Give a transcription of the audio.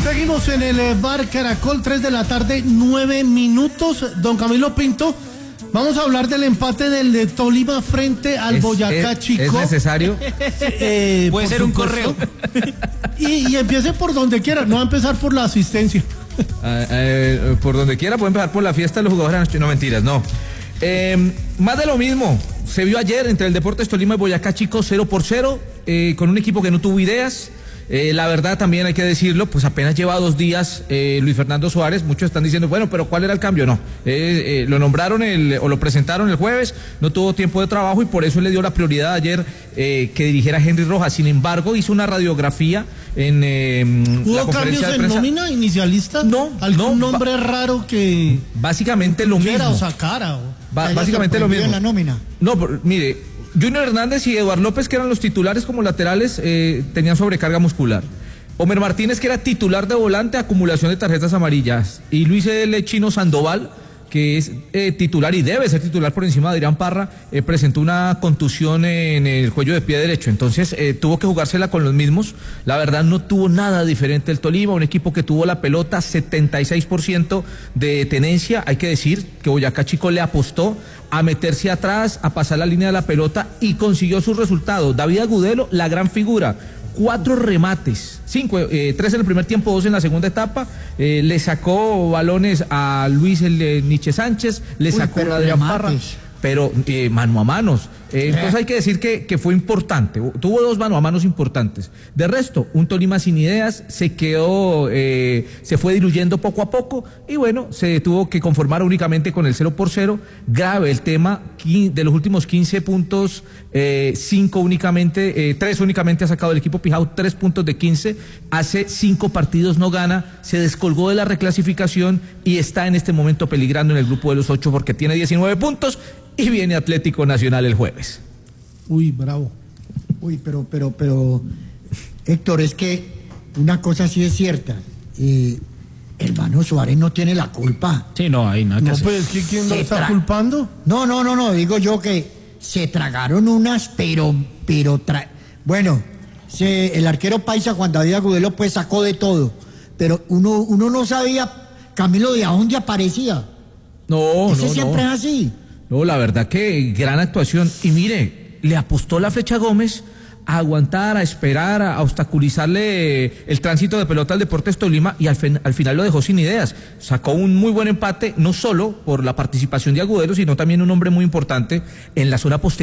Seguimos en el bar Caracol, 3 de la tarde, 9 minutos. Don Camilo Pinto, vamos a hablar del empate del Tolima frente al Boyacá Chico. ¿Es necesario? Puede ser un correo. Y empiece por donde quiera, no va a empezar por la asistencia. Por donde quiera, puede empezar por la fiesta de los jugadores. No, mentiras, no. Más de lo mismo. Se vio ayer entre el Deportes Tolima y Boyacá Chico 0-0, con un equipo que no tuvo ideas. La verdad también hay que decirlo, pues apenas lleva 2 días Luis Fernando Suárez. Muchos están diciendo, bueno, pero ¿cuál era el cambio? No, lo nombraron o lo presentaron el jueves, no tuvo tiempo de trabajo y por eso le dio la prioridad ayer que dirigiera Henry Rojas. Sin embargo, hizo una radiografía en ¿Hubo cambios en nómina inicialista? No, ¿algún nombre raro que básicamente lo mismo? O sacara, básicamente lo mismo. En la nómina. No, mire, Junior Hernández y Eduardo López, que eran los titulares como laterales, tenían sobrecarga muscular. Omer Martínez, que era titular de volante, acumulación de tarjetas amarillas. Y Luis El Chino Sandoval, que es titular y debe ser titular por encima de Adrián Parra, presentó una contusión en el cuello de pie derecho. Entonces tuvo que jugársela con los mismos. La verdad no tuvo nada diferente el Tolima, un equipo que tuvo la pelota, 76% de tenencia. Hay que decir que Boyacá Chico le apostó a meterse atrás, a pasar la línea de la pelota y consiguió sus resultados. David Agudelo, la gran figura. 4 remates, 3 en el primer tiempo, 2 en la segunda etapa, le sacó balones a Luis Nietzsche Sánchez, le sacó a Adrián Parra, pero mano a manos. Entonces hay que decir que fue importante, tuvo 2 mano a manos importantes. De resto, un Tolima sin ideas, se quedó, se fue diluyendo poco a poco y bueno, se tuvo que conformar únicamente con el 0-0. Grave el tema, de los últimos 15 puntos, 5 únicamente, 3 únicamente ha sacado el equipo Pijao, 3 puntos de 15, hace 5 partidos no gana, se descolgó de la reclasificación y está en este momento peligrando en el grupo de los 8 porque tiene 19 puntos y viene Atlético Nacional el jueves. Uy, bravo. Uy, pero, Héctor, es que una cosa sí es cierta. Hermano Suárez no tiene la culpa. Sí, no, hay nada que hacer. Pues, ¿quién lo está culpando? No, digo yo que se tragaron unas, bueno, el arquero paisa Juan David Agudelo pues sacó de todo, pero uno no sabía, Camilo, de a dónde aparecía. Ese siempre es así. No, la verdad que gran actuación. Y mire, le apostó la Flecha Gómez a aguantar, a esperar, a obstaculizarle el tránsito de pelota al Deportes Tolima y al final lo dejó sin ideas. Sacó un muy buen empate, no solo por la participación de Agudelo, sino también un hombre muy importante en la zona posterior.